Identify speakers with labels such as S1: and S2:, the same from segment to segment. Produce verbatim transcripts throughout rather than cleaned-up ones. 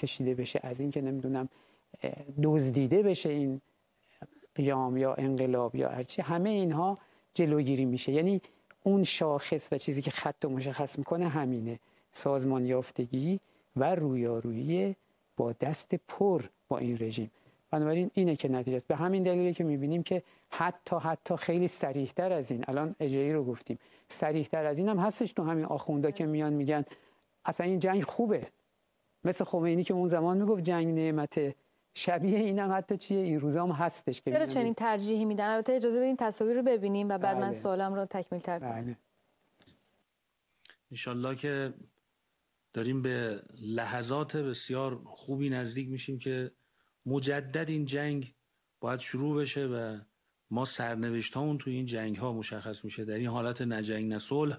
S1: کشیده بشه، از این که نمیدونم دزدیده بشه این قیام یا انقلاب یا هرچی، همه اینها جلوگیری میشه. یعنی اون شاخص و چیزی که خط مشخص میکنه همینه، سازمان یافتگی و رویارویی با دست پر با این رژیم. بنابراین اینه که نتیجه است. به همین دلیله که میبینیم که حتی حتی خیلی صریح‌تر از این، الان اجایی رو گفتیم، صریح‌تر از این هم هستش تو همین آخوندا که میان میگن اصلا این جنگ خوبه، مثل خمینی که اون زمان میگفت جنگ نعمته. شبیه اینم حتی چیه این روزا هم هستش که
S2: چرا چنین ترجیحی میدن؟ البته اجازه بدین تصاویر رو ببینیم و بعد
S1: بله.
S2: من سوالم رو تکمیل تر کنم.
S1: بله.
S3: انشالله که داریم به لحظات بسیار خوبی نزدیک میشیم که مجدد این جنگ باید شروع بشه و ما سرنوشتامون توی این جنگ ها مشخص میشه. در این حالت نه جنگ نه صلح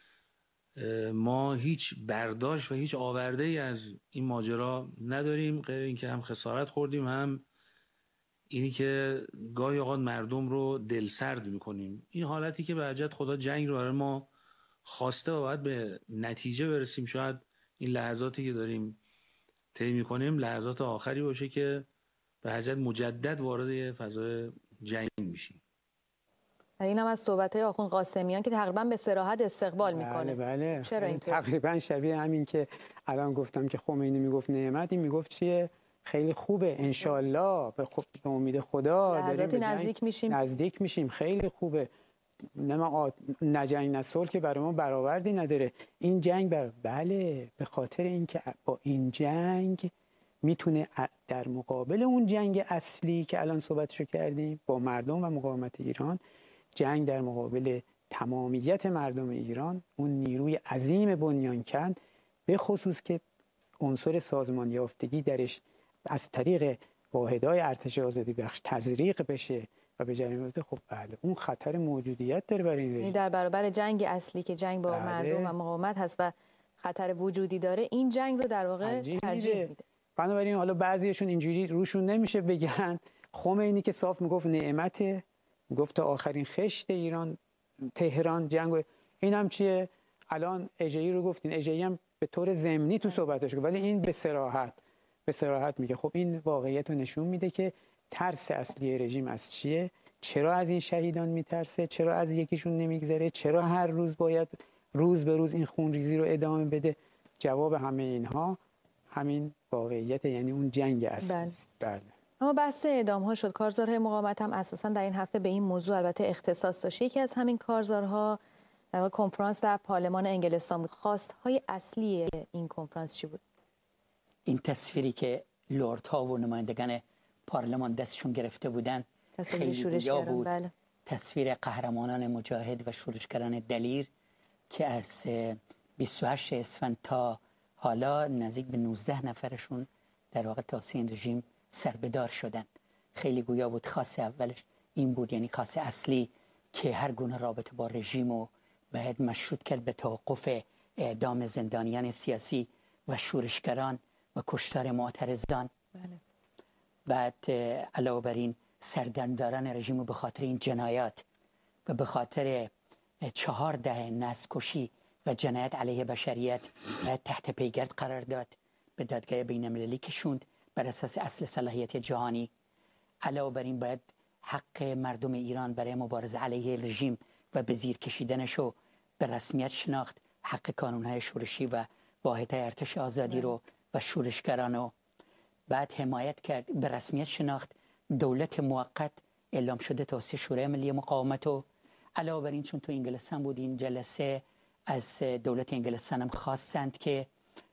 S3: ما هیچ برداشت و هیچ آورده ای از این ماجرا نداریم، غیر اینکه هم خسارت خوردیم، هم اینی که گاهی اوقات مردم رو دلسرد میکنیم. این حالتی که به حجت خدا جنگ رو برای ما خواسته و باید به نتیجه برسیم، شاید این لحظاتی که داریم طی میکنیم لحظات آخری باشه که به حجت مجدد وارد فضای جنگ میشیم.
S2: اینم از صحبت‌های آخوند قاسمیان که تقریبا به صراحت استقبال میکنه.
S1: بله بله.
S2: چرا اینطور؟
S1: تقریبا شبیه همین که الان گفتم که خمینی میگفت نعمت، این میگفت چیه؟ خیلی خوبه، انشالله به, خب... به امید خدا
S2: لحظاتی نزدیک میشیم
S1: نزدیک میشیم خیلی خوبه. نه جنگ نه صلح که برای ما برآوردی نداره این جنگ. بر... بله به خاطر اینکه با این جنگ میتونه در مقابل اون جنگ اصلی که الان صحبتشو کردیم با مردم و مقاومت ایران، جنگ در مقابل تمامیت مردم ایران، اون نیروی عظیم بنیانکن، به خصوص که عنصر سازمان یافتگی درش از طریق واحدهای ارتش آزادی بخش تزریق بشه و به جریان بیفته، خب بله اون خطر موجودیت داره برای این رژیم.
S2: در برابر جنگ اصلی که جنگ با بله. مردم و مقاومت هست و خطر وجودی داره، این جنگ رو در واقع ترجیح, ترجیح میده.
S1: بنابراین حالا بعضیشون اینجوری روشون نمیشه بگن خمینی که صاف میگفت نعمته، میگفت تا آخرین خشت ایران تهران جنگ، این هم چیه؟ الان اجایی رو گفتین، اجایی هم به طور ضمنی تو صحبتش گفت، ولی این به صراحت به صراحت میگه. خب این واقعیت رو نشون میده که ترس اصلی رژیم از چیه، چرا از این شهیدان میترسه، چرا از یکیشون نمیگذره، چرا هر روز باید روز به روز این خونریزی رو ادامه بده. جواب همه اینها همین واقعیت، یعنی اون جنگ اصلی است. بله.
S2: اما بحث اعدام ها شد. کارزارهای مقاومت هم اساسا در این هفته به این موضوع البته اختصاص داشت. یکی از همین کارزارها در واقع کنفرانس در پارلمان انگلستان بود. خواستهای اصلی این کنفرانس چی بود؟
S4: این تصویری که لردها و نمایندگان پارلمان دستشون گرفته بودن خیلی گویا بود. بله. تصویر قهرمانان مجاهد و شورشگران دلیر که از بیست و هشت اسفند تا حالا نزدیک به نوزده نفرشون در واقع تاسیس این رژیم سربدار شدن. خیلی گویا بود. خاص اولش این بود، یعنی خاص اصلی که هر گونه رابطه با رژیم رو باید مشروط کرد به توقف اعدام زندانیان سیاسی و شورشگران و کشتار معترضان.
S2: بله.
S4: بعد علاوه بر این سردمداران رژیم رو به خاطر این جنایات و به خاطر چهار دهه نسل‌کشی و جنایت علیه بشریت باید تحت پیگرد قرار داد، به دادگاه بین المللی کشوند بر اساس اصل صلاحیت جهانی. علاوه بر این باید حق مردم ایران برای مبارزه علیه رژیم و به زیر کشیدنشو به رسمیت شناخت، حق کانونهای شورشی و واحدهای ارتش آزادی رو و شورشگران رو. بعد حمایت کرد، به رسمیت شناخت دولت موقت اعلام شده توسط شورای ملی مقاومت. و علاوه بر این چون تو انگلستان بود این جلسه، از دولت انگلستان هم خواستند که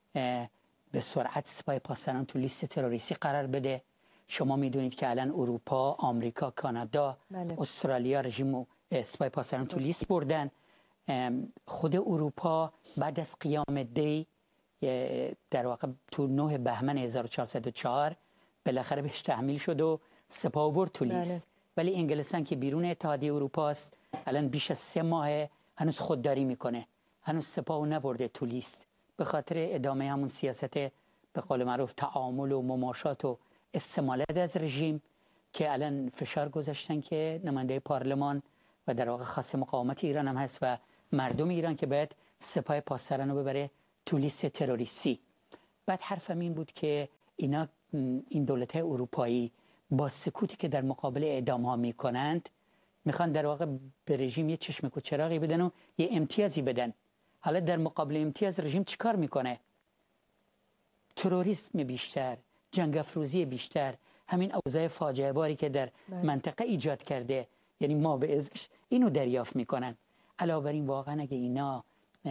S4: به سرعت سپاه پاسداران تو لیست تروریستی قرار بده. شما میدونید که الان اروپا، آمریکا، کانادا، بله. استرالیا رژیم سپاه پاسداران تو لیست بردن. خود اروپا بعد از قیام دی در واقع تو نه بهمن هزار و چهارصد و چهار بالاخره بهش تحمیل شد و سپاه برد تو لیست. بله. ولی انگلستان که بیرون اتحادیه اروپا است الان بیش از سه ماه هنوز خودداری میکنه، هنوز سپاه نبرده تو لیست به خاطر ادامه همون سیاست به قول معروف تعامل و مماشات و استمالت از رژیم که الان فشار گذاشتن که نماینده پارلمان و در واقع خاص مقاومت ایران هم هست و مردم ایران که باید سپاه پاسداران رو ببره تو لیست تروریستی. بعد حرفم این بود که اینا این دولت‌های اروپایی با سکوتی که در مقابل اعدام ها میکنند میخوان در واقع به رژیم یه چشم کوچراغی بدن و یه امتیازی بدن. حالا در مقابل امتیاز رژیم چیکار میکنه؟ تروریسم بیشتر، جنگ افروزی بیشتر، همین اوضاع فاجعه باری که در بله. منطقه ایجاد کرده، یعنی ما به ازش اینو دریافت میکنن. علاوه بر این واقعا اگه اینا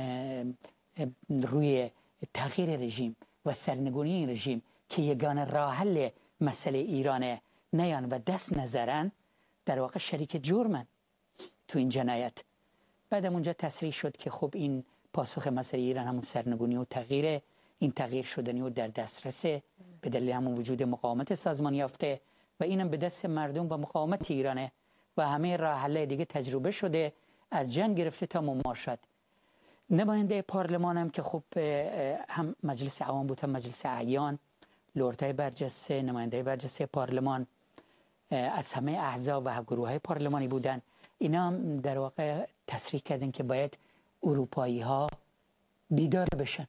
S4: روی تغییر رژیم و سرنگونی این رژیم که یگانه راه حل مسئله ایرانه نیان و دست نذارن، در واقع شریک جرمن تو این جنایت. بعدم اونجا تصریح شد که خب این پاسخ مسئله ایران همون سرنگونی و تغییر، این تغییر شدنی و در دسترسه به دلیل همون وجود مقاومت سازمان یافته و اینم به دست مردم و مقاومت ایرانه و همه راه حل دیگه تجربه شده، از جنگ گرفته تا مماشات. نماینده پارلمان هم که خب هم مجلس عوام بود هم مجلس اعیان، لردهای برجسته، نماینده برجسته پارلمان از همه احزاب و گروه‌های پارلمانی بودن. اینا هم در واقع تصریح کردن که باید اروپایی ها بیدار بشن،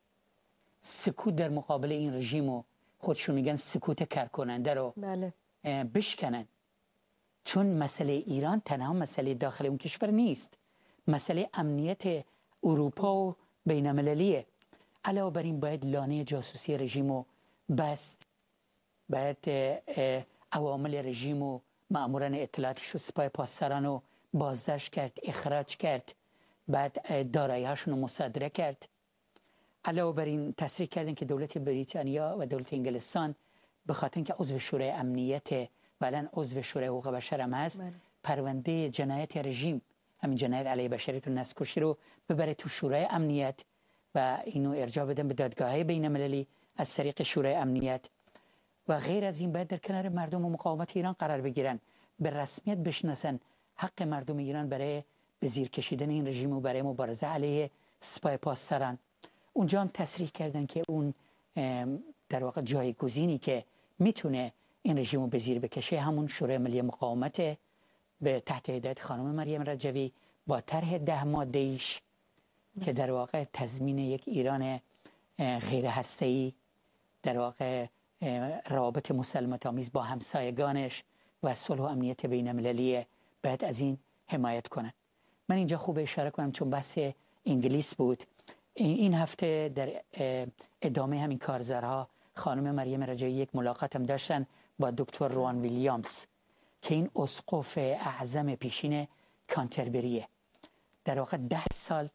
S4: سکوت در مقابل این رژیم و خودشون میگن سکوت کرکننده رو بله. بشکنن، چون مسئله ایران تنها مسئله داخل اون کشور نیست، مسئله امنیت اروپا و بین المللیه. علاوه بر این باید لانه جاسوسی رژیم رو بست، باید عوامل رژیم و ماموران اطلاعاتش و سپاه پاسداران رو بازداشت کرد، اخراج کرد، بعد دارایی‌هاشون رو مصادره کرد. علاوه بر این تصریح کردن که دولت بریتانیا و دولت انگلستان به خاطر اینکه عضو شورای امنیت و الان عضو شورای حقوق بشر هم هست، پرونده جنایت رژیم، همین جنایت علیه بشریت و نسل‌کشی رو ببره تو شورای امنیت و اینو ارجاع بدن به دادگاه‌های بین‌المللی از طریق شورای امنیت و غیر از این باید در کنار مردم و مقاومت ایران قرار بگیرن، به رسمیت بشناسن حق مردم ایران برای به زیر کشیدن این رژیم و برای مبارزه علیه سپاه پاسداران. اونجا هم تصریح کردن که اون در واقع جایگزینی که میتونه این رژیم رو به زیر بکشه همون شورای ملی مقاومت به تحت هدایت خانم مریم رجوی با طرح ده ماده‌ایش که در واقع تضمین یک ایران غیر هسته‌ای، در واقع روابط مسالمت آمیز با همسایگانش و صلح و امنیت بین المللی باید از این حمایت کنن. من اینجا خوب اشاره کنم چون بحث انگلیس بود، این هفته در ادامه همین کارزارها خانم مریم رجوی یک ملاقات هم داشتن با دکتر روان ویلیامز که این اسقف اعظم پیشین کانتربریه، در واقع ده سال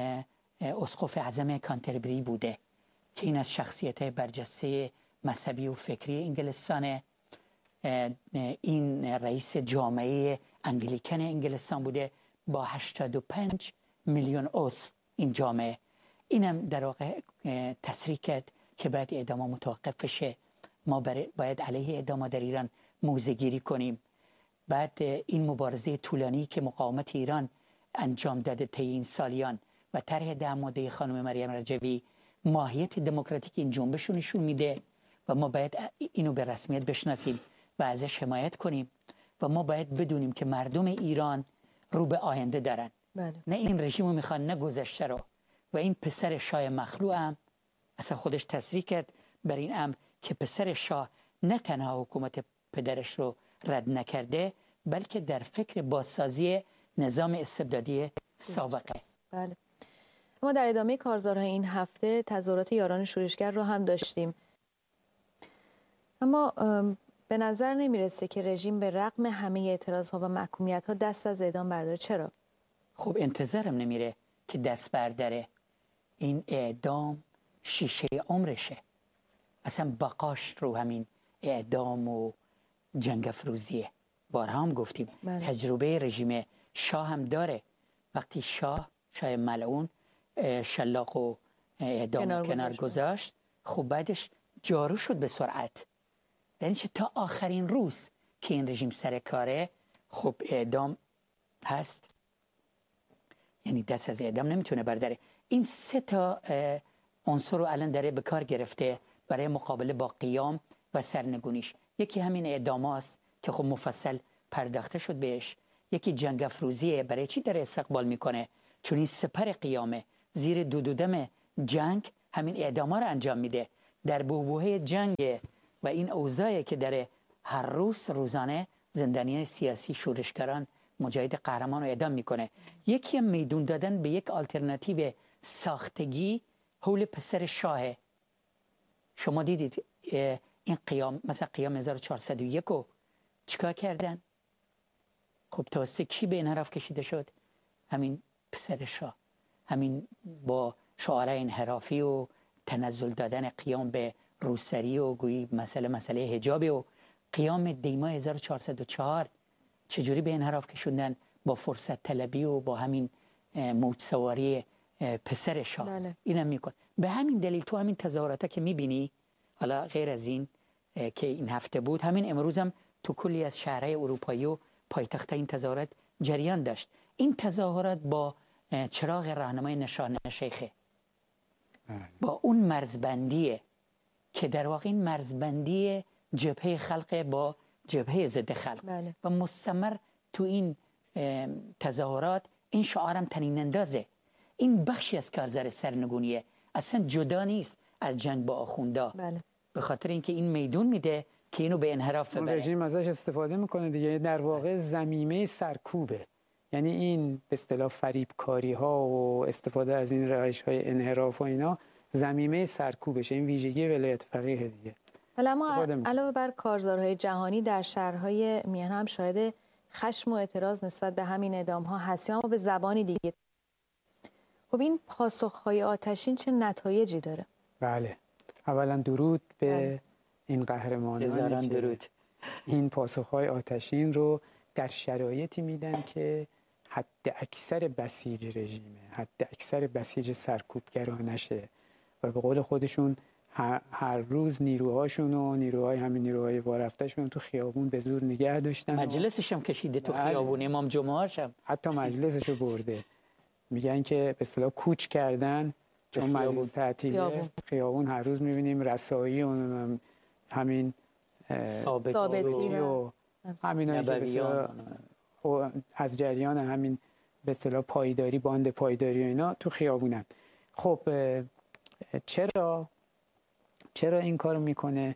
S4: اسقف اعظم کانتربری بوده که این از شخصیت برجسته مذهبی و فکری انگلستانه. این رئیس جامعه انگلیکن انگلستان بوده با هشتاد و پنج میلیون عضو این جامعه. اینم در واقع تصریح کرد که باید اعدام متوقف بشه، ما باید علیه اعدام در ایران موضع گیری کنیم. بعد این مبارزه طولانی که مقاومت ایران انجام داده طی این سالیان و طرح ده ماده خانم مریم رجوی ماهیت دموکراتیک این جنبش رو نشون میده و ما باید اینو به رسمیت بشناسیم و ازش حمایت کنیم و ما باید بدونیم که مردم ایران رو به آینده دارن. بله. نه این رژیم رو میخوان نه گذشته رو. و این پسر شاه مخلوع هم اصلا خودش تصریح کرد بر این امر که پسر شاه نه تنها حکومت پدرش رو رد نکرده بلکه در فکر بازسازی نظام استبدادی سابقه.
S2: بله. ما در ادامه کارزارهای این هفته تظاهرات یاران شورشگر رو هم داشتیم، اما به نظر نمیرسه که رژیم به رغم همه اعتراضها و محکومیت‌ها دست از اعدام برداره. چرا؟
S4: خب انتظارم نمیره که دست برداره. این اعدام شیشه عمرشه، اصلا بقاش رو همین اعدام و جنگ افروزیه. بارها هم گفتیم بله. تجربه رژیم شاه هم داره. وقتی شاه شاه ملعون شلاق و اعدام کنار, کنار گذاشت، خب بعدش جارو شد به سرعت، یعنی چه تا آخرین روز که این رژیم سر کاره خب اعدام هست، یعنی دست از اعدام نمیتونه برداره. این سه تا عنصر رو الان داره به کار گرفته برای مقابله با قیام و سرنگونیش. یکی همین اعدام هاست که خب مفصل پرداخته شد بهش. یکی جنگ افروزیه، برای چی داره استقبال میکنه؟ چون این سپر قیامه، زیر دودودم جنگ همین اعدام ها رو انجام میده. در بحبوحه جنگ و این اوضاعی که در هر روز روزانه زندانیان سیاسی، شورشگران، مجاهد قهرمان رو اعدام میکنه. یکی هم میدون دادن به یک آلترناتیو ساختگی حول پسر شاه. شما دیدید این قیام، مثلا قیام هزار و چهارصد و یک رو چیکار کردن؟ خب توسط کی به انحراف کشیده شد؟ همین پسر شاه. همین با شعارهای انحرافی و تنزل دادن قیام به روسری و گویی مسئله مسئله حجاب و قیام دیما هزار و چهارصد و چهار چجوری به انحراف کشوندن؟ با فرصت طلبی و با همین موج سواری پسر شاه.
S2: بله.
S4: اینم میکن. به همین دلیل تو همین تظاهراتا که میبینی، حالا غیر از این که این هفته بود، همین امروز هم تو کلی از شهرهای اروپایی و پایتخت این تظاهرات جریان داشت. این تظاهرات با چراغ راهنمای نشانه شیخه، با اون مرزبندیه که در واقع این مرزبندی جبهه خلق با جبهه ضد خلق.
S2: بله.
S4: و مستمر تو این تظاهرات این شعارم تنین اندازه. این بخشی از کارزار سرنگونیه، اصلا جدا نیست از جنگ با آخوندا.
S2: بله.
S4: به خاطر اینکه این میدون میده که اینو به انحراف ببره.
S1: رژیم ازش استفاده میکنه دیگه، در واقع ضمیمه سرکوبه. یعنی این به اصطلاح فریبکاری ها و استفاده از این روش های انحراف و اینا ضمیمه سرکوبشه. این ویژگی ولایت فقیه دیگه.
S2: ولی اما علاوه بر کارزارهای جهانی در شهرهای میهن هم شاهد خشم و اعتراض نسبت به همین اعدام ها هستیم، اما به زبانی دیگه. خب این پاسخهای آتشین چه نتایجی داره؟
S1: بله، اولا درود به بله. این قهرمانانی که
S4: درود.
S1: این پاسخهای آتشین رو در شرایطی میدن که حد اکثر بسیج رژیمه، حد اکثر بسیج سرکوبگرانشه و به قول خودشون هر روز نیروهاشون و نیروهای همین نیروهای وارفتهشون تو خیابون به زور نگه داشتن.
S4: مجلسش هم کشیده تو خیابون، امام جمعه‌اش هم
S1: حتی مجلسشو برده. میگن که به اصطلاح کوچ کردن چون مجلس تعطیله. خیابون هر روز میبینیم رسایی و همین ثابتی و همین که از جریان همین به اصطلاح پایداری، باند پایداری و اینا تو خیابونن. خب چرا چرا این کارو میکنه؟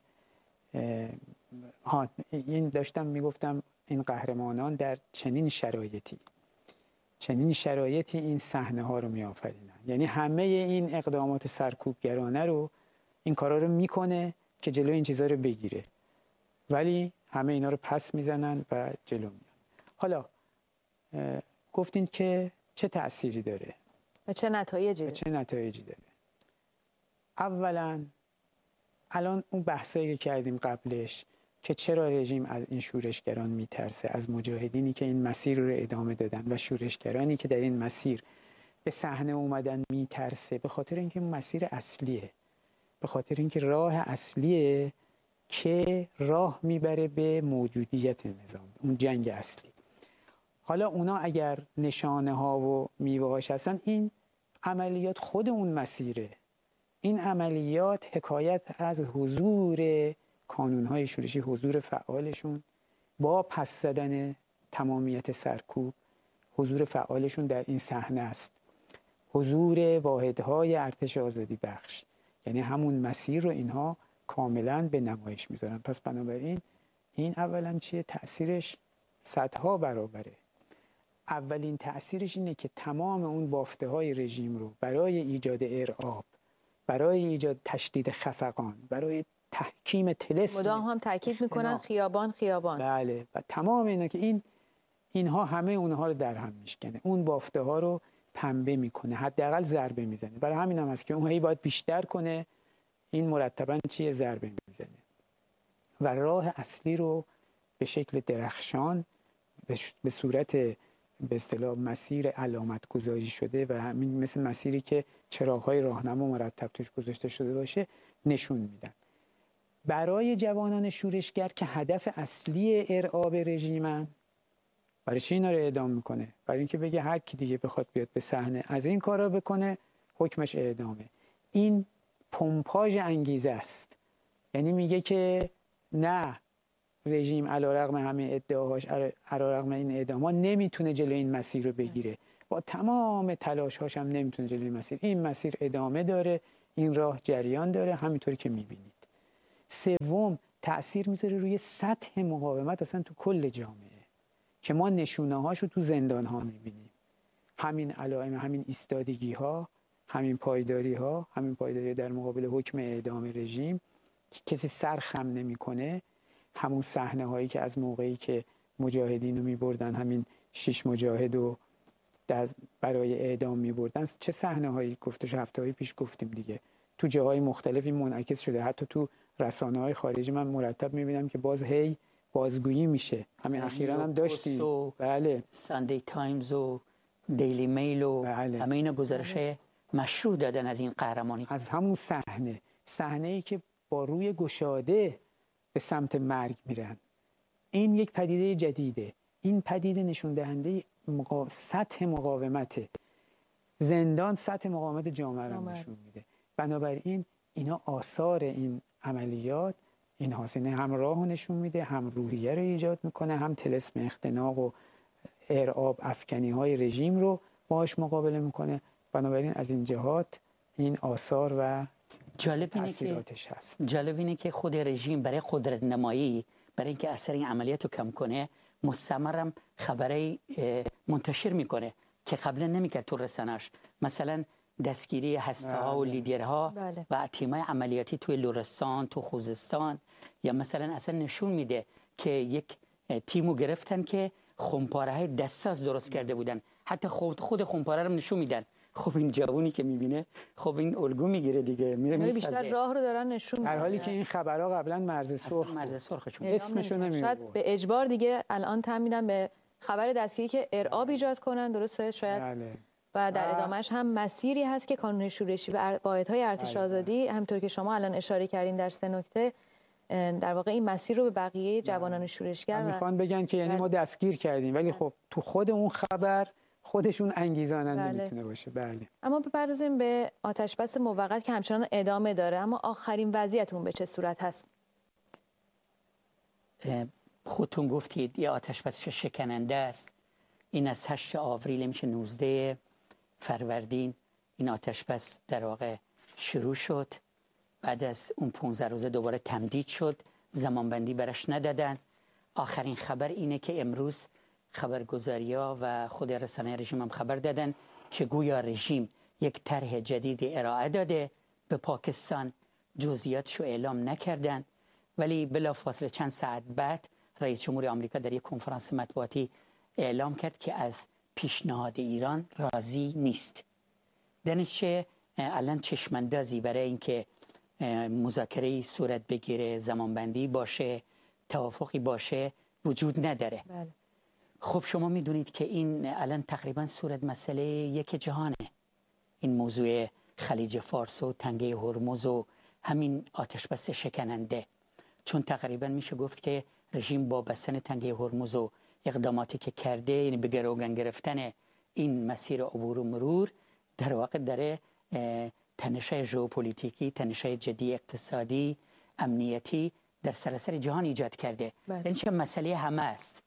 S1: ها این داشتم میگفتم این قهرمانان در چنین شرایطی چنین شرایطی این صحنه ها رو میآفرینن. یعنی همه این اقدامات سرکوبگرانه رو این کارا رو میکنه که جلوی این چیزا رو بگیره، ولی همه اینا رو پس میزنن و جلو میان. حالا گفتین که چه تأثیری داره
S2: و چه نتایجی داره؟
S1: چه نتایجی داره؟ اولا الان اون بحثایی که کردیم قبلش که چرا رژیم از این شورشگران میترسه، از مجاهدینی که این مسیر رو ادامه دادن و شورشگرانی که در این مسیر به صحنه اومدن میترسه، به خاطر اینکه اون مسیر اصلیه، به خاطر اینکه راه اصلیه که راه میبره به موجودیت نظام، اون جنگ اصلی. حالا اونا اگر نشانه ها و میوه هاش هستن، این عملیات خود اون مسیره. این عملیات حکایت از حضور کانونهای شورشی، حضور فعالشون با پس زدن تمامیت سرکوب، حضور فعالشون در این صحنه است. حضور واحدهای ارتش آزادی بخش، یعنی همون مسیر رو اینها کاملا به نمایش میذارن. پس بنابراین این اولا چیه؟ تأثیرش صدها برابره. اولین تأثیرش اینه که تمام اون بافته های رژیم رو برای ایجاد ارعاب، برای ایجاد تشدید خفقان، برای تحکیم طلسم
S2: مدام هم تاکید میکنن خیابان خیابان.
S1: بله، و تمام اینا که این اینها همه اونها رو در هم میشکنه، اون بافته ها رو پنبه میکنه، حداقل ضربه میزنه. برای همین هم هست که اون هی باید بیشتر کنه، این مرتبا چیه؟ ضربه میزنه. و راه اصلی رو به شکل درخشان به صورت به اصطلاح مسیر علامت گذاری شده و همین مثل مسیری که چراغ‌های راهنما مرتب توش گذاشته شده باشه نشون میدن. برای جوانان شورشگر که هدف اصلی ارعاب رژیمن، برای چی اینا رو اعدام میکنه؟ برای اینکه بگه هر کی دیگه بخواد بیاد به صحنه از این کارا بکنه حکمش اعدامه. این پمپاژ انگیزه است. یعنی میگه که نه، رژیم علیرغم همه ادعاهاش، علیرغم این اعدامات نمیتونه جلوی این مسیر رو بگیره، با تمام تلاش‌هاش هم نمیتونه جلوی این مسیر این مسیر ادامه داره. این راه جریان داره همینطوری که میبینید. سوم، تأثیر میذاره روی سطح مقاومت اصلا تو کل جامعه که ما نشونه هاشو تو زندان ها میبینیم. همین علائم، همین ایستادگی ها، همین پایداری ها، همین پایداری در مقابل حکم اعدام رژیم که کسی سر خم نمیکنه، همون صحنه هایی که از موقعی که مجاهدین رو میبردن، همین شش مجاهد رو برای اعدام میبردن، چه صحنه هایی گفتش هفته های پیش گفتیم دیگه، تو جاهای مختلفی منعکس شده. حتی تو رسانه های خارجی من مرتب میبینم که باز هی بازگویی میشه. همین اخیراً هم داشتیم، بله،
S4: ساندی تایمز و دیلی میل و بله. همه اینا گزارش مشروع دادن از این قهرمانی،
S1: از همون صحنه صحنه‌ای که با روی گشاده به سمت مرگ میرن. این یک پدیده جدیده. این پدیده نشون دهنده مقا... سطح مقاومته. زندان سطح مقاومت جامعه رو نشون میده. بنابراین اینا آثار این عملیات این حسینه هم راه رو نشون میده، هم روحیه رو ایجاد میکنه، هم طلسم اختناق و ارعاب افکنی های رژیم رو باهاش مقابله میکنه. بنابراین از این جهات این آثار و
S4: جالب اینه که
S1: هست.
S4: جالب اینه که خود رژیم برای قدرت نمایی، برای اینکه اثر این عملیات رو کم کنه، مستمرم خبری منتشر میکنه که قبلا نمیکرد تو رسانه‌اش. مثلا دستگیری هسته‌ها و لیدرها
S2: بله.
S4: و تیمای عملیاتی توی لرستان، تو خوزستان، یا مثلا اصلا نشون میده که یک تیمو گرفتن که خمپاره های دستساز درست کرده بودن، حتی خود خود خمپاره رو نشون میدن. خب این جوونی که میبینه خب این الگو میگیره دیگه، میره میسازه.
S2: بیشتر راه رو دارن نشون میدن،
S1: در حالی که این خبرها قبلا مرز سرخ
S4: مرز سرخشون
S1: اسمشو نمیبرد.
S2: شاید به اجبار دیگه الان تم میدن به خبر دستگیری که ارعاب ایجاد کنن، درسته شاید
S1: بله.
S2: و در ادامهش هم مسیری هست که قانون شورشی و واحدهای ارتش آزادی همونطور که شما الان اشاره کردین در سه نکته، در واقع این مسیر رو به بقیه جوانان شورشگر
S1: میخوان بگن که یعنی ما دستگیر کردیم، ولی خب تو خود اون خبر خودشون انگیزاننده بله. میتونه باشه. بله.
S2: اما بپردازیم به آتشبس موقت که همچنان ادامه داره، اما آخرین وضعیت اون به چه صورت هست؟
S4: خودتون گفتید یه آتشبس شکننده است. این از هشت آوریل میشه نوزده فروردین این آتشبس در واقع شروع شد. بعد از اون پانزده روزه دوباره تمدید شد، زمانبندی برش ندادن. آخرین خبر اینه که امروز خبرگزاری‌ها و خود رسانه رژیم هم خبر دادن که گویا رژیم یک طرح جدید ارائه داده به پاکستان، جزئیاتشو اعلام نکردن، ولی بلافاصله چند ساعت بعد رئیس جمهور آمریکا در یک کنفرانس مطبوعاتی اعلام کرد که از پیشنهاد ایران راضی نیست. دانش الان چشماندازی برای اینکه مذاکره صورت بگیره، زمانبندی باشه، توافقی باشه وجود نداره.
S2: بله.
S4: خب شما میدونید که این الان تقریبا صورت مسئله یک جهانه. این موضوع خلیج فارس و تنگه هرمز و همین آتشبس شکننده، چون تقریبا میشه گفت که رژیم با بستن تنگه هرمز و اقداماتی که کرده، یعنی به گروگان گرفتن این مسیر عبور و مرور، در واقع داره تنش‌های ژئوپلیتیکی، تنش‌های جدی اقتصادی، امنیتی در سراسر جهان ایجاد کرده. این چه مسئله همه است.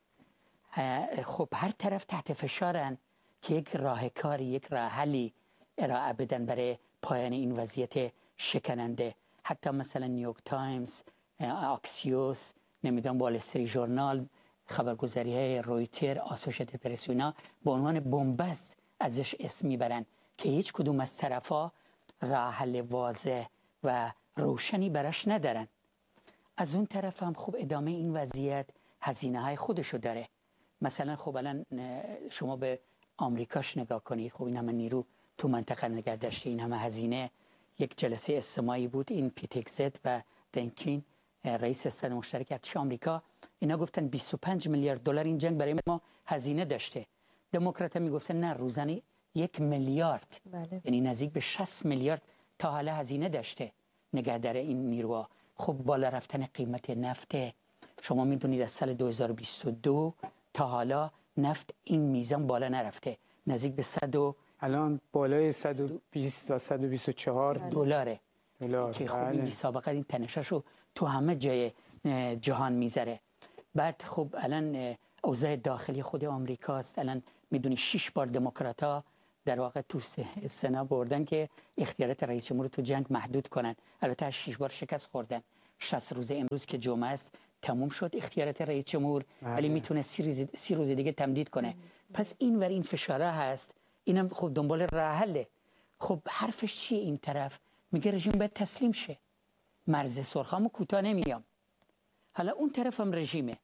S4: خب هر طرف تحت فشارن که یک راهکاری، یک راه حلی ارائه بدن برای پایان این وضعیت شکننده. حتی مثلا نیویورک تایمز، آکسیوس، نمیدونم وال استریت ژورنال، خبرگزاری های رویتر، آسوشیتد پرس اینا به عنوان بن‌بست ازش اسم میبرن که هیچ کدوم از طرفا راه حل واضح و روشنی براش ندارن. از اون طرف هم خب ادامه این وضعیت هزینه های خودشو داره. مثلا خب الان شما به آمریکاش نگاه کنید، خب این همه نیرو تو منطقه نگه داشته، این همه هزینه. یک جلسه استماعی بود، این پیتکزت و دنکین رئیس استاد مشترک ارتش آمریکا، اینا گفتن بیست و پنج میلیارد دلار این جنگ برای ما هزینه داشته. دموکرات‌ها میگفتن نه، روزانه یک میلیارد،
S2: بله.
S4: یعنی نزدیک به شصت میلیارد تا حالا هزینه داشته نگهداری این نیروها. خب بالا رفتن قیمت نفت، شما میدونید از سال دو هزار و بیست و دو تا حالا نفت این میزان بالا نرفته، نزدیک به صد و
S1: الان بالای صد و بیست و صد و بیست و چهار
S4: دلاره
S1: دلار
S4: که خب این بی سابقه این تنشاشو تو همه جای جهان میذاره. بعد خب الان اوضاع داخلی خود آمریکاست، الان میدونی شش بار دموکرات‌ها در واقع تو سنا بردن که اختیارات رئیس جمهور تو جنگ محدود کنن. البته شش بار شکست خوردن. شصت روز امروز که جمعه است تموم شد اختیارات رئیس جمهور، ولی میتونه سی روز سی روز دیگه تمدید کنه. پس این ور این فشاره هست، اینم خب دنبال راه حله. خب حرفش چیه این طرف؟ میگه رژیم باید تسلیم شه، مرز سرخامو کوتاه نمیام. حالا اون طرف هم رژیمه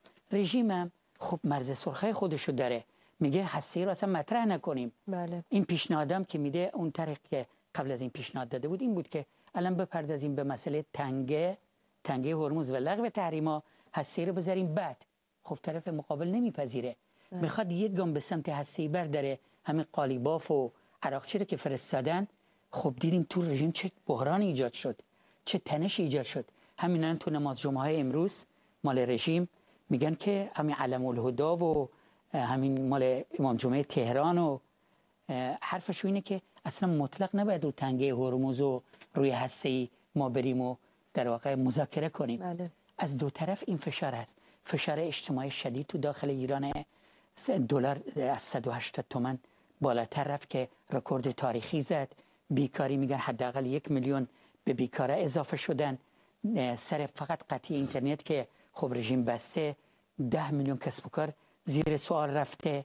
S4: رژیمم خب مرز سرخای خودشو داره، میگه هسته رو اصلا مطرح نکنیم.
S2: بله. این
S4: پیشنهادم که میده اون طریق که قبل از این پیشنهاد داده بود این بود که الان بپردازیم به مسئله تنگه تنگه هرمز و لغو تحریما، هسته رو بذاریم بعد. خب طرف مقابل نمیپذیره، میخواد یک گام به سمت هسته برداره. همین قالیباف و عراقچی رو که فرستادن، خب دیدیم تو رژیم چه بحران ایجاد شد، چه تنش ایجاد شد. همین تو نماز جمعه های امروز مال رژیم میگن که همین علم الهدا و همین مال امام جمعه تهران و حرفشو اینه که اصلا مطلق نباید رو تنگه هرمز و روی هسته‌ای ما بریم و در واقع مذاکره کنیم.
S2: بله.
S4: از دو طرف این فشار هست، فشار اجتماعی شدید تو داخل ایران. دلار از صد و هشتاد تومن بالاتر رفت که رکورد تاریخی زد. بیکاری میگن حداقل یک میلیون به بیکاره اضافه شدن سر فقط قطعی اینترنت که خب رژیم بسته. ده میلیون کسب و کار زیر سوال رفته.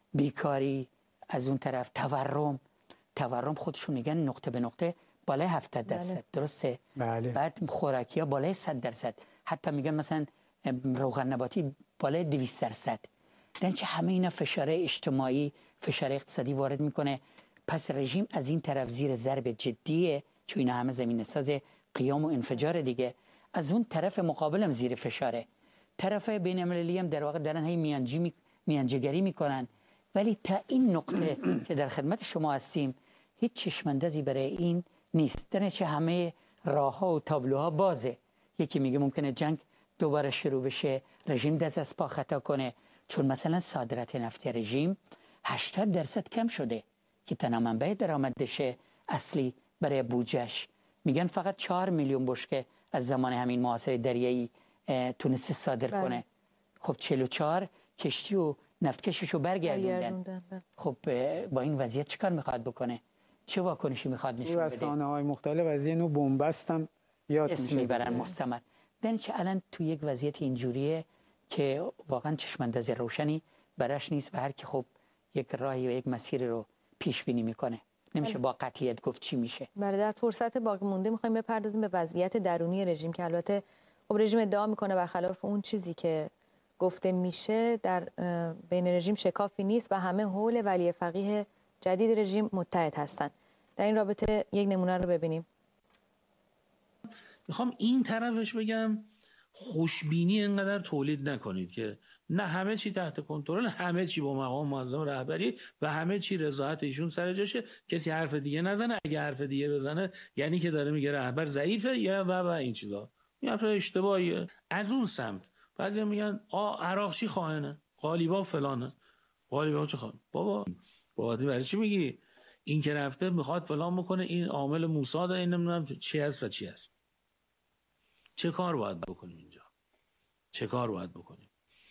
S4: بیکاری از اون طرف، تورم تورم خودشون میگن نقطه به نقطه بالای هفتاد درصد. بله. درسته؟
S1: بله.
S4: بعد خوراکی ها بالای صد درصد، حتی میگن مثلا روغن نباتی بالای دویست درصد. در چه همه اینا فشار اجتماعی، فشار اقتصادی وارد میکنه. پس رژیم از این طرف زیر ضرب جدیه، چون اینا همه زمینه ساز قیام و انفجار دیگه. از اون طرف مقابلم زیر فشاره. طرف بین المللی هم در واقع دارن هی میانجی می... میانجیگری میکنن. ولی تا این نقطه که در خدمت شما هستیم هیچ چشماندازی برای این نیست. در چه همه راهها و تابلوها بازه. یکی میگه ممکنه جنگ دوباره شروع بشه، رژیم دست از پا خطا کنه، چون مثلا صادرات نفت رژیم هشتاد درصد کم شده که تنها منبع درآمدش اصلی برای بودجهش. میگن فقط چهار میلیون بشکه از زمان همین محاصره دریایی تونسته صادر بله. کنه. خب چهل و چهار کشتی و نفتکششو برگردوندن. خب با این وضعیت چیکار میخواد بکنه؟ چه واکنشی میخواد نشون بده؟
S1: رسانه‌های مختلف از اینو بنبست هم یاد
S4: اسم میبرن مستمر. در که الان تو یک وضعیت اینجوریه که واقعا چشمانداز روشنی براش نیست و هر کی خب یک راهی و یک مسیر رو پیش بینی میکنه. نمیشه با قطعیت گفت چی میشه.
S2: بله، در فرصت باقی مونده میخوایم بپردازیم به وضعیت درونی رژیم که البته خب رژیم ادعا میکنه برخلاف اون چیزی که گفته میشه در بین رژیم شکافی نیست و همه حول ولی فقیه جدید رژیم متحد هستن. در این رابطه یک نمونه رو ببینیم.
S3: میخوام این طرفش بگم خوشبینی اینقدر تولید نکنید که نه همه چی تحت کنترل، همه چی با مقام معظم رهبری و همه چی رضایت ایشون سر جاشه، کسی حرف دیگه نزنه. اگه حرف دیگه بزنه یعنی که داره میگه رهبر ضعیفه یا و و این چیزا. این حرف اشتباهیه. از اون سمت بعضی میگن آ عراقچی خائنه، قالیباف فلانه. قالیباف چه خائن؟ بابا بابا برای چی میگی؟ این که رفته میخواد فلان بکنه، این عامل موساد، این نمیدونم چی هست و چی هست. چه کار باید بکنیم اینجا؟ چه کار باید بکنیم؟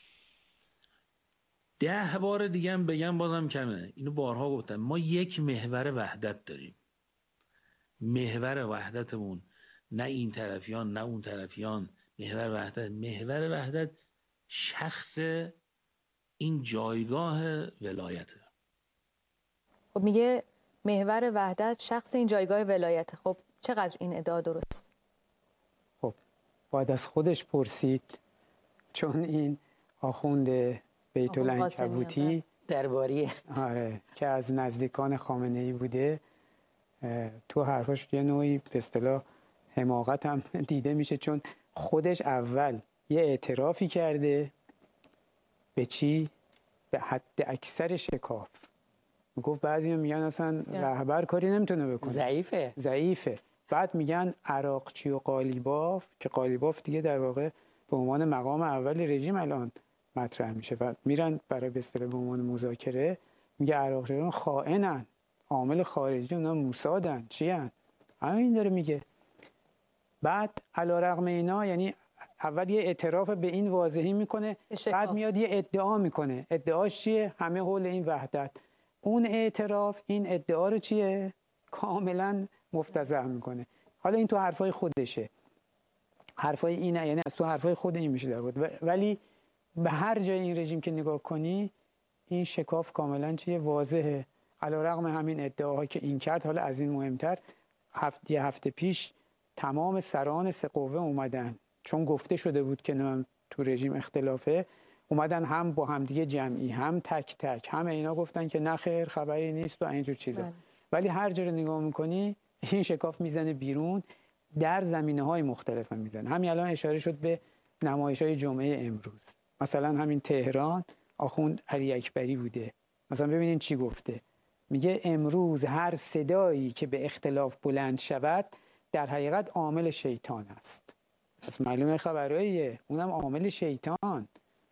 S3: ده بار دیگه هم بگم بازم کمه. اینو بارها گفتم. ما یک محور وحدت داریم. محور وحدتمون نه این طرفیان نه اون طرفیان. محور وحدت محور وحدت شخص این جایگاه ولایته.
S2: خب میگه محور وحدت شخص این جایگاه ولایته. خب چقدر این ادعا درست؟
S1: خب باید از خودش پرسید، چون این آخوند بیت العنکبوتی
S4: درباری
S1: آره که از نزدیکان خامنه ای بوده، تو حرفاش یه نوعی به اصطلاح حماقت هم دیده میشه، چون خودش اول یه اعترافی کرده به چی؟ به حد اکثر شکاف. گفت بعضی میگن اصلا رهبر کاری نمیتونه بکنه،
S4: ضعیفه
S1: ضعیفه. بعد میگن عراقچی و قالیباف، که قالیباف دیگه در واقع به عنوان مقام اول رژیم الان مطرح میشه و میرن برای به اصطلاح به عنوان مذاکره. میگه عراقچیان خائنن، عامل خارجی اونا موسادن، چی ان؟ همین داره میگه. بعد علیرغم اینا، یعنی اول یه اعتراف به این واضحی میکنه، بعد میاد یه ادعا میکنه. ادعاش چیه؟ همه حول این وحدت. اون اعتراف این ادعا رو چیه؟ کاملا مفتضح میکنه. حالا این تو حرفای خودشه، حرفای اینه، یعنی از تو حرفای خود این میشه در بود، ولی به هر جای این رژیم که نگاه کنی این شکاف کاملا چیه؟ واضحه. علیرغم همین ادعاها که این کرد، حالا از این مهمتر هفته یه هفته پیش تمام سران سه قوه اومدن، چون گفته شده بود که نمیم تو رژیم اختلافه، اومدن هم با همدیگه جمعی هم تک تک، همه اینا گفتن که نه خیر خبری نیست و اینجور چیزا. بله. ولی هر جا رو نگاه میکنی این شکاف میزنه بیرون، در زمینه‌های مختلف هم میزنه. همین الان اشاره شد به نمایش‌های جمعه امروز، مثلا همین تهران آخوند علی اکبری بوده، مثلا ببینین چی گفته، میگه امروز هر صدایی که به اختلاف بلند شود در حقیقت عامل شیطان است. پس معلومه خبراییه، اونم عامل شیطان.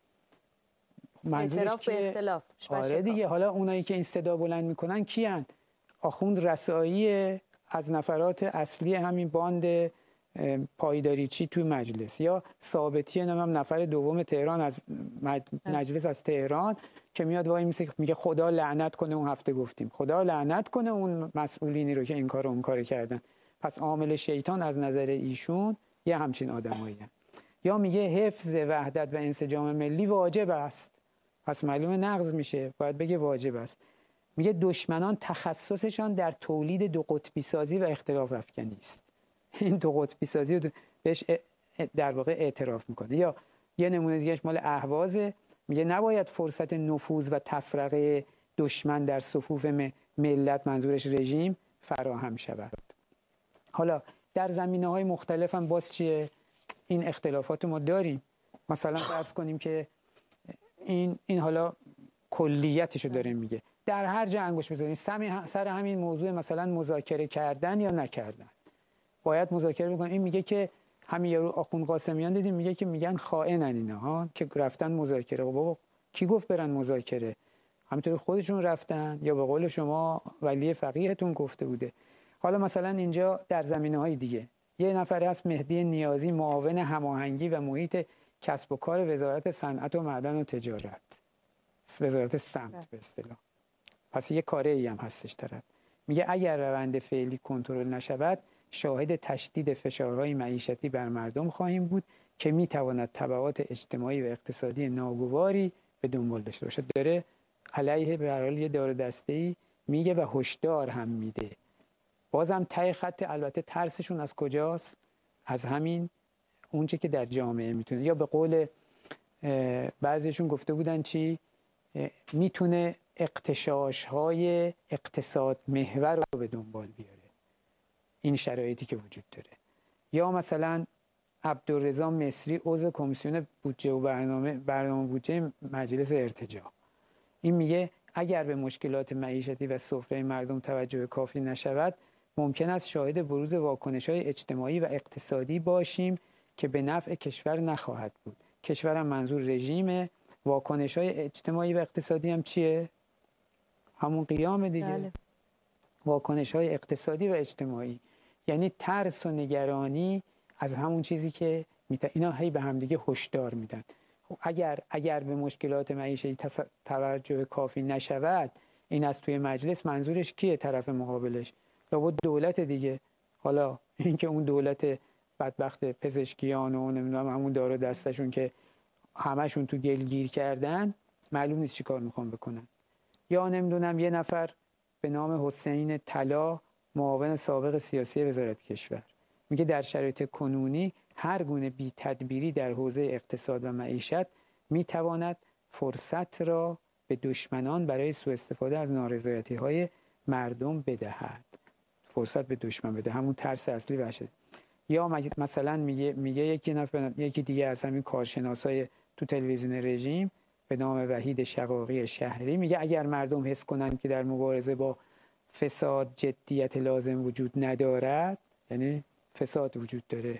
S2: اعتراف به اختلاف.
S1: آره دیگه. حالا اونایی که این صدا بلند میکنن کیان؟ آخوند رسایی از نفرات اصلی همین باند پایداری چی توی مجلس، یا ثابتی نمیم نفر دوم تهران از مجلس از تهران که میاد وای میسه میگه خدا لعنت کنه، اون هفته گفتیم خدا لعنت کنه اون مسئولینی رو که این کارو اون کارو کردن. پس عامل شیطان از نظر ایشون یه همچین آدمایی هست. یا میگه حفظ وحدت و انسجام ملی واجب است، پس معلومه نقض میشه، باید بگه واجب است. میگه دشمنان تخصصشان در تولید دو قطبی سازی و اختلاف افکنی است. این دو قطبی سازی رو بهش در واقع اعتراف میکنه. یا یه نمونه دیگهش مال اهوازه، میگه نباید فرصت نفوذ و تفرقه دشمن در صفوف ملت، منظورش رژیم، فراهم شود. حالا در زمینه‌های مختلف هم باز چیه؟ این اختلافات ما داریم. مثلا فرض کنیم که این این حالا کلیتشو داره میگه، در هر جا انگوش بزنیم سر همین موضوع مثلا مذاکره کردن یا نکردن، باید مذاکره بکنن. این میگه که همین یارو آخوند قاسمیان دیدیم میگه که میگن خائنن اینا ها که رفتن مذاکره. بابا کی گفت برن مذاکره؟ همینطور خودشون رفتن یا به قول شما ولی فقیهتون گفته بوده؟ حالا مثلا اینجا در زمینه‌های دیگه یه نفر هست مهدی نیازی، معاون هماهنگی و محیط کسب و کار وزارت صنعت و معدن و تجارت، وزارت سمت به اصطلاح. پس یه کاری ای هم هستش طرف. میگه اگر روند فعلی کنترل نشود شاهد تشدید فشارهای معیشتی بر مردم خواهیم بود که میتواند تبعات اجتماعی و اقتصادی ناگواری به دنبال داشته باشد. داره علیه به هر حال یه دار دسته‌ای میگه و هشدار هم میده. بازم ته خط البته ترسشون از کجاست؟ از همین اونچه که در جامعه میتونه، یا به قول بعضیشون گفته بودن چی؟ میتونه اغتشاش‌های اقتصاد محور رو به دنبال بیاره، این شرایطی که وجود داره. یا مثلا عبدالرضا مصری عضو کمیسیون بودجه و برنامه برنامه بودجه مجلس ارتجاع، این میگه اگر به مشکلات معیشتی و سفره مردم توجه کافی نشود ممکن است شاهد بروز واکنش‌های اجتماعی و اقتصادی باشیم که به نفع کشور نخواهد بود. کشورم منظور رژیمه. واکنش‌های اجتماعی و اقتصادی هم چیه؟ همون قیام دیگه. بله. واکنش‌های اقتصادی و اجتماعی یعنی ترس و نگرانی از همون چیزی که میت... اینا هی به هم دیگه هشدار میدن. اگر اگر به مشکلات معیشتی تص... توجه کافی نشود، این از توی مجلس منظورش کیه؟ طرف مقابلش لابد دولت دیگه. حالا اینکه اون دولت بدبخت پزشکیان و نمیدونم همون دار و دستشون که همشون تو گل گیر کردن، معلوم نیست چی کار میخوان بکنن. یا نمیدونم یه نفر به نام حسین طلا، معاون سابق سیاسی وزارت کشور، میگه در شرایط کنونی هر گونه بی تدبیری در حوزه اقتصاد و معیشت میتواند فرصت را به دشمنان برای سوء استفاده از نارضایتی‌های مردم بدهد. فرصت به دشمن بده، همون ترس اصلی باشه. یا مثلا میگه میگه یکی نفر یکی دیگه از همین کارشناسای تو تلویزیون رژیم به نام وحید شقاقی شهری میگه اگر مردم حس کنن که در مبارزه با فساد جدیت لازم وجود ندارد، یعنی فساد وجود داره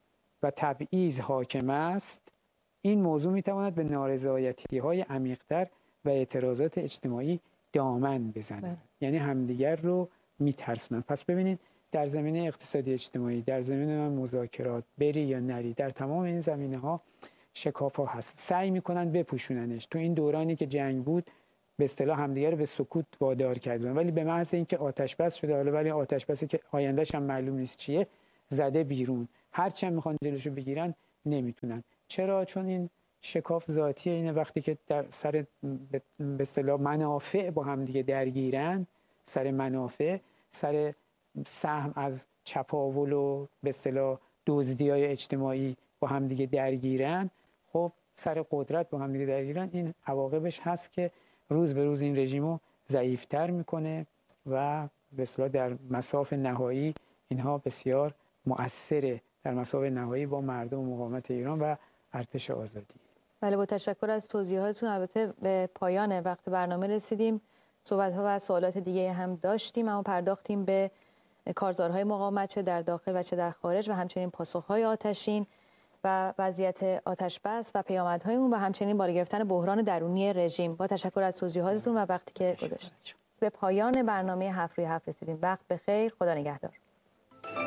S1: و تبعیض حاکم است، این موضوع میتواند به نارضایتی‌های عمیق‌تر و اعتراضات اجتماعی دامن بزنند. یعنی همدیگر رو میترسونن. پس ببینید در زمینه اقتصادی اجتماعی، در زمینه مذاکرات، بری یا نری، در تمام این زمینه ها شکاف ها هست. سعی میکنن بپوشوننش. تو این دورانی که جنگ بود به اصطلاح همدیگه رو به سکوت وادار کردن، ولی به محض اینکه آتش بس شده، حالا ولی آتش بسی که آیندهش هم معلوم نیست چیه، زده بیرون. هرچند میخوان جلوشو بگیرن نمیتونن. چرا؟ چون این شکاف ذاتی اینه، وقتی که در سر به اصطلاح منافع با هم دیگه درگیرن، سر منافع، سر سهم از چپاول و به اصطلاح دزدی‌های اجتماعی با هم دیگه درگیرن، خب سر قدرت با هم دیگه درگیرن، این عواقبش هست که روز به روز این رژیمو ضعیف‌تر میکنه و به اصطلاح در مصاف نهایی اینها بسیار مؤثره، در مصاف نهایی با مردم مقاومت ایران و ارتش آزادی.
S2: بله، با تشکر از توضیحاتتون. البته به پایان وقت برنامه رسیدیم. صحبت‌ها و سوالات دیگه هم داشتیم، اما پرداختیم به کارزارهای مقاومت چه در داخل و چه در خارج و همچنین پاسخ‌های آتشین و وضعیت آتش بس و پیامدهای اون و همچنین بالا گرفتن بحران درونی رژیم. با تشکر از توضیحاتتون و وقتی که گذاشتید. به پایان برنامه هفت روی هفت رسیدیم. وقت بخیر، خدا نگهدار.